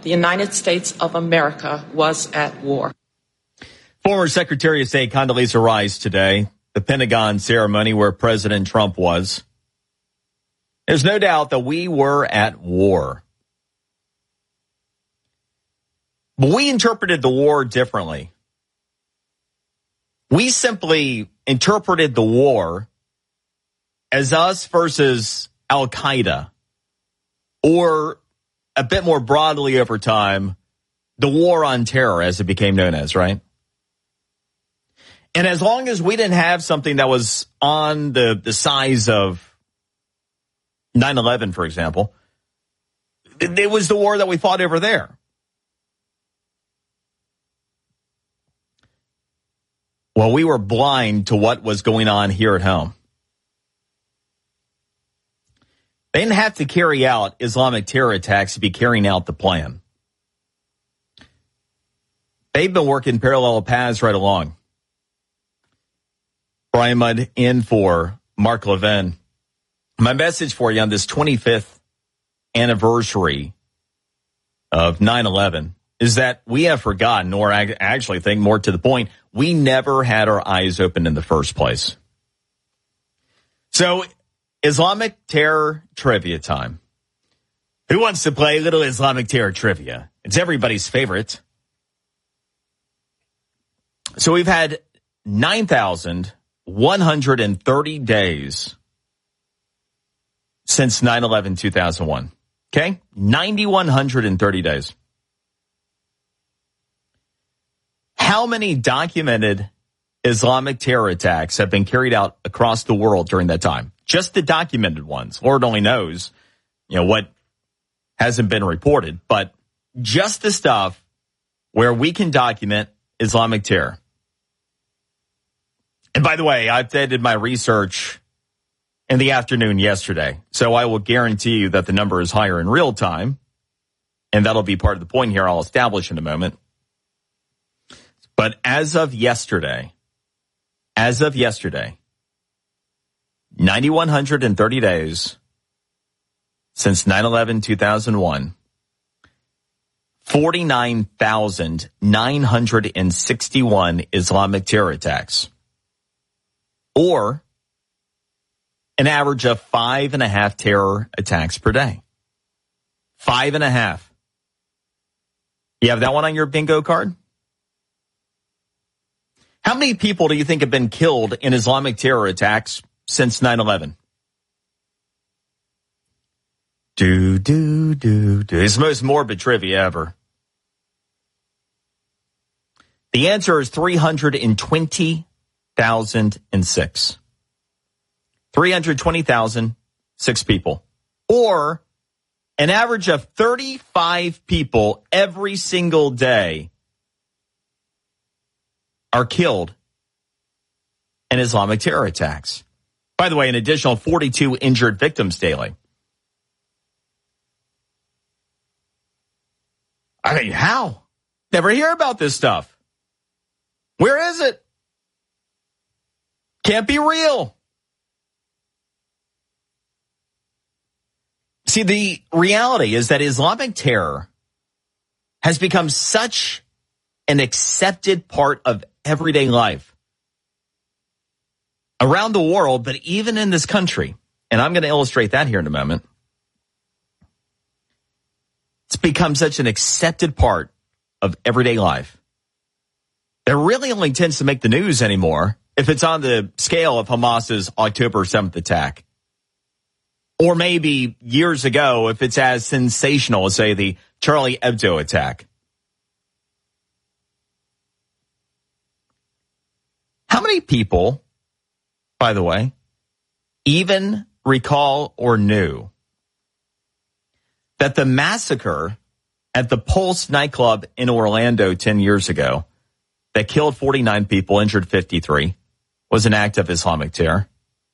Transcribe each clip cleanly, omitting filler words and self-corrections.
the United States of America was at war. Former Secretary of State Condoleezza Rice today, the Pentagon ceremony where President Trump was. There's no doubt that we were at war. But we interpreted the war differently. We simply interpreted the war as us versus Al-Qaeda, or a bit more broadly over time, the war on terror, as it became known as, right? And as long as we didn't have something that was on the size of 9/11, for example, it was the war that we fought over there. Well, we were blind to what was going on here at home. They didn't have to carry out Islamic terror attacks to be carrying out the plan. They've been working parallel paths right along. Brian Mudd in for Mark Levin. My message for you on this 25th anniversary of 9/11 is that we have forgotten, or I actually think more to the point, we never had our eyes open in the first place. So, Islamic terror trivia time. Who wants to play a little Islamic terror trivia? It's everybody's favorite. So we've had 9,130 days since 9/11-2001. Okay? 9,130 days. How many documented Islamic terror attacks have been carried out across the world during that time? Just the documented ones. Lord only knows, what hasn't been reported, but just the stuff where we can document Islamic terror. And by the way, I did my research in the afternoon yesterday, so I will guarantee you that the number is higher in real time, and that'll be part of the point here I'll establish in a moment. But as of yesterday, 9,130 days since 9/11-2001, 49,961 Islamic terror attacks, or an average of 5.5 terror attacks per day. 5.5. You have that one on your bingo card? How many people do you think have been killed in Islamic terror attacks since 9/11? It's the most morbid trivia ever. The answer is 320,006. 320,006 people. Or an average of 35 people every single day are killed in Islamic terror attacks. By the way, an additional 42 injured victims daily. I mean, how? Never hear about this stuff. Where is it? Can't be real. See, the reality is that Islamic terror has become such an accepted part of everyday life around the world, but even in this country. And I'm going to illustrate that here in a moment. It's become such an accepted part of everyday life. It really only tends to make the news anymore if it's on the scale of Hamas's October 7th attack. Or maybe years ago, if it's as sensational as, say, the Charlie Hebdo attack. How many people, by the way, even recall or knew that the massacre at the Pulse nightclub in Orlando 10 years ago that killed 49 people, injured 53, was an act of Islamic terror?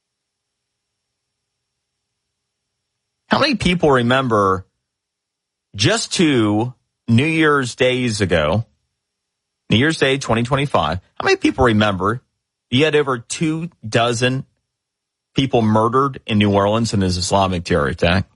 How many people remember just 2 New Year's days ago, New Year's Day 2025, how many people remember you had over 24 people murdered in New Orleans in this Islamic terror attack?